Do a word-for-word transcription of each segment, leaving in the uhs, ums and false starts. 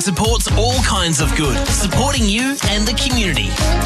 that supports all kinds of good, supporting you and the community.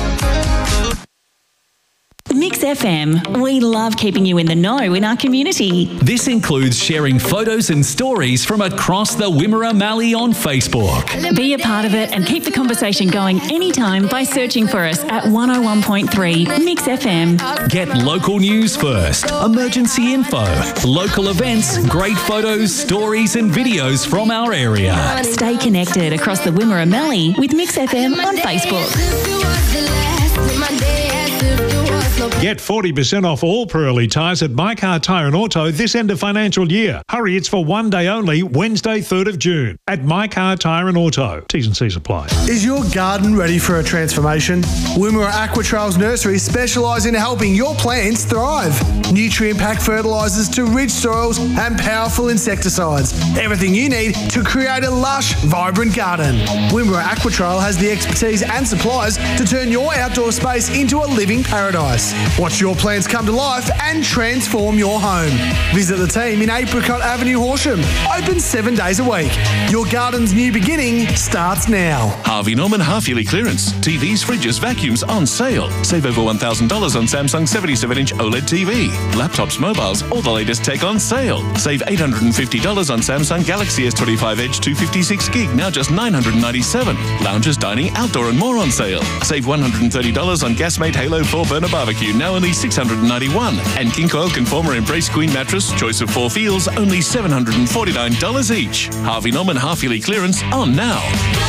Mix F M. We love keeping you in the know in our community. This includes sharing photos and stories from across the Wimmera Mallee on Facebook. Be a part of it and keep the conversation going anytime by searching for us at one oh one point three Mix F M. Get local news first, emergency info, local events, great photos, stories and videos from our area. Stay connected across the Wimmera Mallee with Mix F M on Facebook. Get forty percent off all Pirelli tyres at My Car Tyre and Auto this end of financial year. Hurry, it's for one day only, Wednesday, third of June, at My Car Tyre and Auto. T's and C's apply. Is your garden ready for a transformation? Wimmera Aquatrails Nursery specialise in helping your plants thrive. Nutrient-packed fertilisers to rich soils and powerful insecticides. Everything you need to create a lush, vibrant garden. Wimmera Aquatrail has the expertise and supplies to turn your outdoor space into a living paradise. Watch your plants come to life and transform your home. Visit the team in Apricot Avenue, Horsham. Open seven days a week. Your garden's new beginning starts now. Harvey Norman half-yearly clearance. T Vs, fridges, vacuums on sale. Save over one thousand dollars on Samsung seventy-seven inch OLED T V. Laptops, mobiles, all the latest tech on sale. Save eight hundred fifty dollars on Samsung Galaxy S twenty-five Edge two fifty-six gig, now just nine hundred ninety-seven dollars. Lounges, dining, outdoor and more on sale. Save one hundred thirty dollars on Gasmate Halo four burner barbecue, now only six hundred ninety-one dollars. And King Coil Conformer Embrace Queen mattress, choice of four feels, only seven hundred forty-nine dollars each. Harvey Norman half-yearly clearance on now.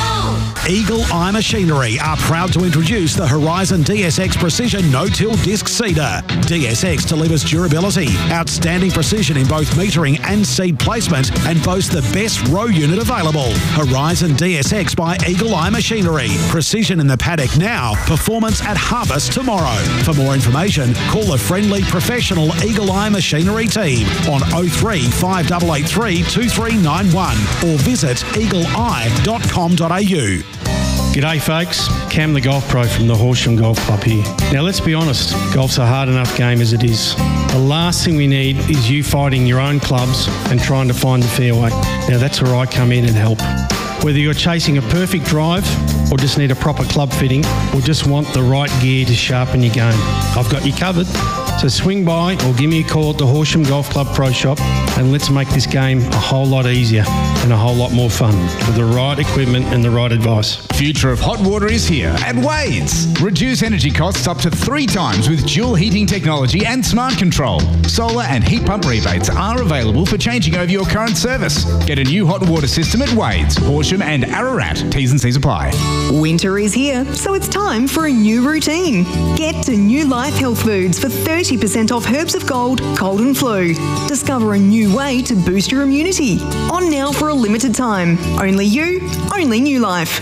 Eagle Eye Machinery are proud to introduce the Horizon D S X Precision No-Till Disc Seeder. D S X delivers durability, outstanding precision in both metering and seed placement, and boasts the best row unit available. Horizon D S X by Eagle Eye Machinery. Precision in the paddock now, performance at harvest tomorrow. For more information, call the friendly professional Eagle Eye Machinery team on oh three five eight eight three two three nine one or visit eagle eye dot com dot a u. G'day folks, Cam the Golf Pro from the Horsham Golf Club here. Now let's be honest, golf's a hard enough game as it is. The last thing we need is you fighting your own clubs and trying to find the fairway. Now that's where I come in and help. Whether you're chasing a perfect drive or just need a proper club fitting or just want the right gear to sharpen your game, I've got you covered. So swing by or give me a call at the Horsham Golf Club Pro Shop and let's make this game a whole lot easier and a whole lot more fun with the right equipment and the right advice. Future of hot water is here at Wade's. Reduce energy costs up to three times with dual heating technology and smart control. Solar and heat pump rebates are available for changing over your current service. Get a new hot water system at Wade's, Horsham and Ararat. T's and C's apply. Winter is here, so it's time for a new routine. Get to New Life Health Foods for thirty percent off Herbs of Gold, Cold and Flu. Discover a new way to boost your immunity. On now for a limited time. Only you, only New Life.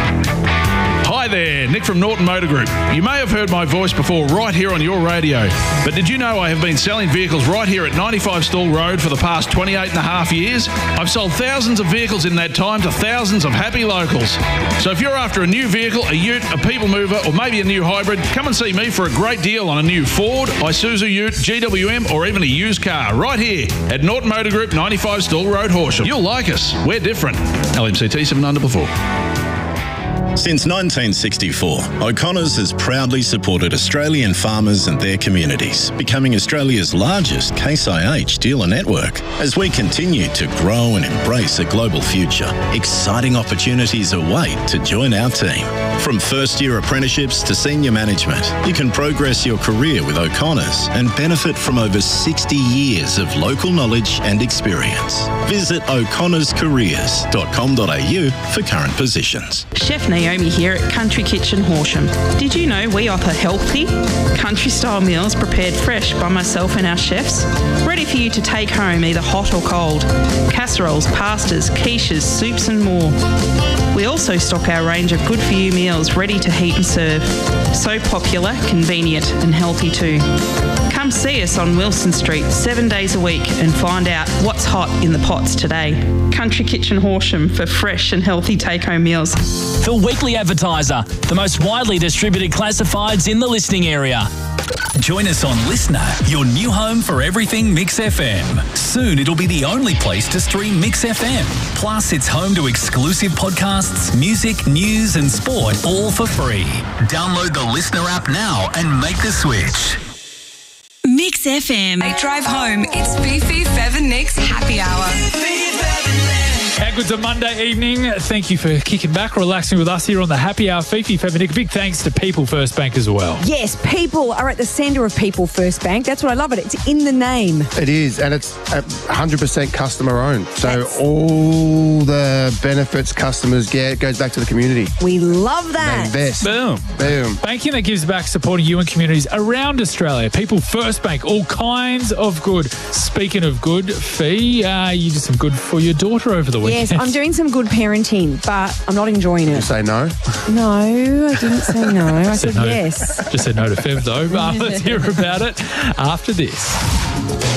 Hi there, Nick from Norton Motor Group. You may have heard my voice before right here on your radio, but did you know I have been selling vehicles right here at ninety-five Stall Road for the past twenty-eight and a half years? I've sold thousands of vehicles in that time to thousands of happy locals. So if you're after a new vehicle, a ute, a people mover, or maybe a new hybrid, come and see me for a great deal on a new Ford, Isuzu ute, G W M, or even a used car right here at Norton Motor Group, ninety-five Stall Road, Horsham. You'll like us. We're different. L M C T seven under before. Since nineteen sixty-four, O'Connor's has proudly supported Australian farmers and their communities, becoming Australia's largest Case I H dealer network. As we continue to grow and embrace a global future, exciting opportunities await to join our team. From first-year apprenticeships to senior management, you can progress your career with O'Connor's and benefit from over sixty years of local knowledge and experience. Visit o'connors careers dot com dot a u for current positions. Chef Naomi here at Country Kitchen Horsham. Did you know we offer healthy, country-style meals prepared fresh by myself and our chefs? Ready for you to take home either hot or cold. Casseroles, pastas, quiches, soups and more. We also stock our range of good-for-you meals ready to heat and serve. So popular, convenient and healthy too. Come see us on Wilson Street seven days a week and find out what's hot in the pots today. Country Kitchen Horsham for fresh and healthy take-home meals. The Weekly Advertiser, the most widely distributed classifieds in the listening area. Join us on Listener, your new home for everything Mix F M. Soon it'll be the only place to stream Mix F M. Plus, it's home to exclusive podcasts, music, news and sport, all for free. Download the Listener app now and make the switch. Mix F M. I drive home. It's Fifi, Fev and Nick's happy hour. How good's a Monday evening? Thank you for kicking back, relaxing with us here on the Happy Hour. Fifi, Fev and Nick. Big thanks to People First Bank as well. Yes, people are at the centre of People First Bank. That's what I love it. It's in the name. It is, and it's one hundred percent customer owned. So That's... all the benefits customers get goes back to the community. We love that. They invest. Boom. Boom. Banking that gives back, supporting you and communities around Australia. People First Bank, all kinds of good. Speaking of good, Fee, uh, you did some good for your daughter over the weekend. Yes, I'm doing some good parenting, but I'm not enjoying it. You say no? No, I didn't say no. I said, said no. yes. Just said no to Fev, though. Uh, let's hear about it after this.